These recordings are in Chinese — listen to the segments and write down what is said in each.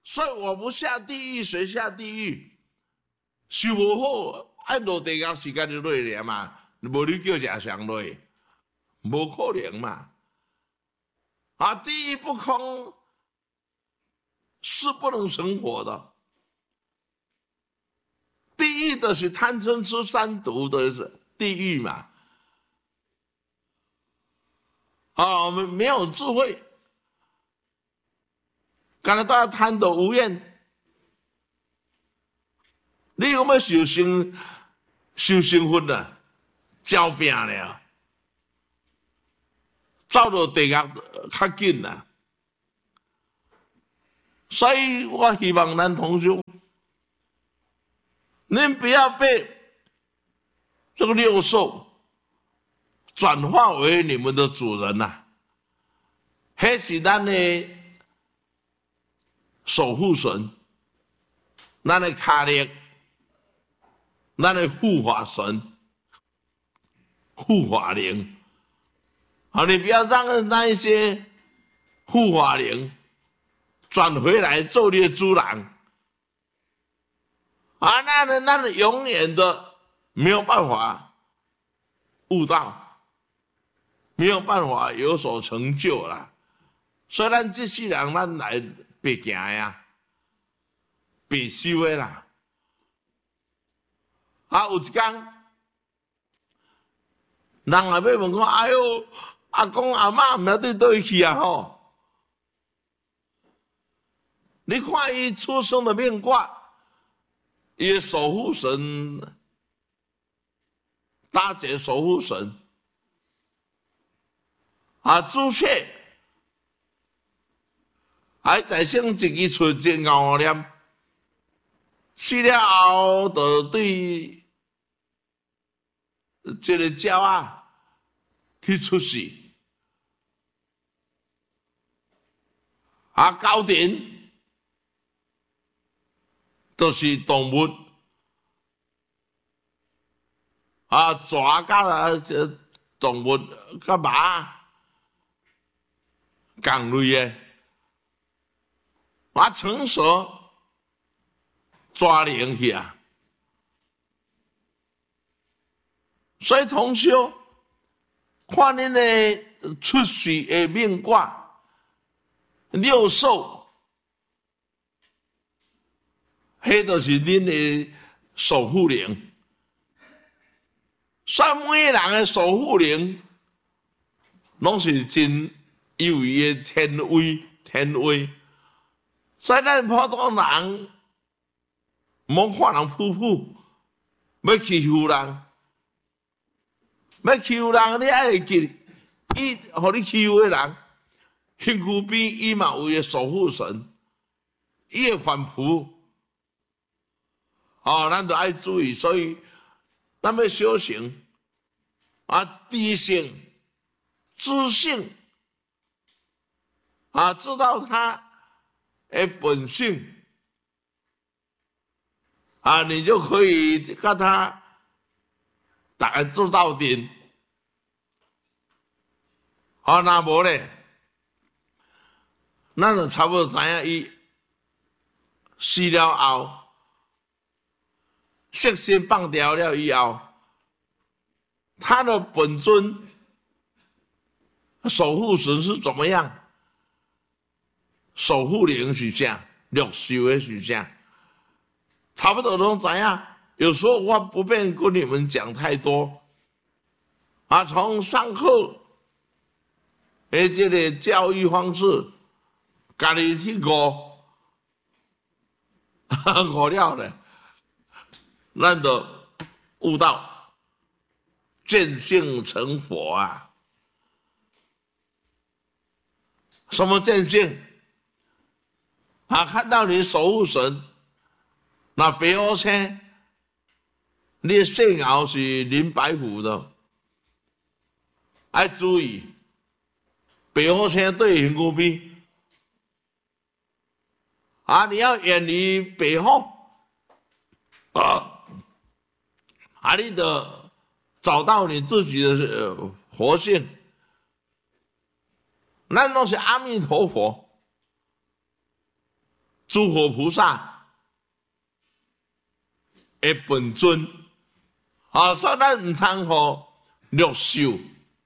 所以我不下地狱，谁下地狱？修不好，按落地狱时间就落去嘛，无你叫食上落，无可能嘛。啊，地狱不空，是不能成活的。地狱的是贪嗔痴三毒的是地狱嘛。啊，我们没有智慧，刚才大家贪得无厌。你有没有受生分啊？交病了，走到地狱较紧啊！所以我希望咱同学，您不要被这个六兽转化为你们的主人呐、啊，那是咱的守护神，咱的卡力，咱的护法神。护法灵，好，你不要让那一些护法灵转回来做你的主人，啊，那永远的没有办法悟道，没有办法有所成就啦。虽然这世人咱来白行呀，白修的啦，啊，有一天。人也要问讲，哎呦，阿公阿嬷唔晓得倒去啊吼！你看伊出生的命卦，伊守护神，大姐守护神啊，朱雀还在生一支出真牛念，死了后就对。这个鸟啊，去出世啊，高点都是动物啊，蛇甲这动物甲马同类的啊，成蛇抓灵去啊。所以同修，看恁的出世的命卦，六兽，迄就是恁的守护灵。所以每个人的守护灵，拢是真有伊的天威。所以咱普通人，莫看人普普，要欺负人。要欺负人，你爱会记，伊互你欺负的人，身躯边伊嘛有伊守护神，伊会反扑，哦，咱就爱注意。所以，咱要修行啊，知性、知性啊，知道他的本性啊，你就可以跟他。大家做到顶，好，那无咧，咱就差不多知影伊死了后，色心放掉了以后，他的本尊守护神是怎么样？守护灵是啥？六修的是啥？差不多都知影。有时候我不便跟你们讲太多，啊，从上课，这个教育方式，家己去悟，悟了咧，咱就悟道，见性成佛啊！什么见性？啊，看到你守护神，那白虎车。你的姓爻是林白虎的，要注意，白虎星对身躯边，啊，你要远离白虎，啊，你得找到你自己的活性，那都是阿弥陀佛， 诸佛菩萨的本尊，所以咱唔通互乐受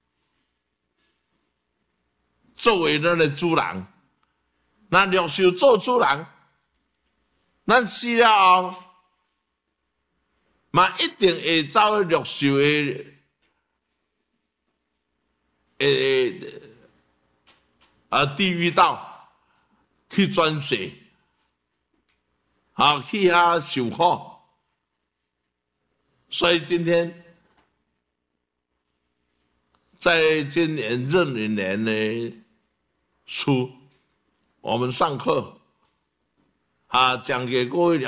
作为咱的主人。那乐受做主人，咱死了后，嘛一定会走乐受地狱道去转世，去遐受苦。所以今天在今年壬寅年的初，我们上课讲给各位了解。